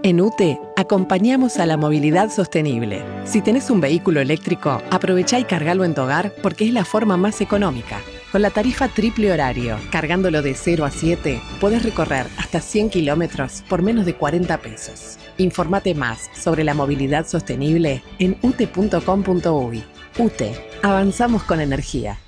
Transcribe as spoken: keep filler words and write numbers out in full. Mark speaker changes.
Speaker 1: En U T E acompañamos a la movilidad sostenible. Si tenés un vehículo eléctrico, aprovechá y cargalo en tu hogar porque es la forma más económica. Con la tarifa triple horario, cargándolo de cero a siete, podés recorrer hasta cien kilómetros por menos de cuarenta pesos. Informate más sobre la movilidad sostenible en u t e punto com punto u y. U T E, avanzamos con energía.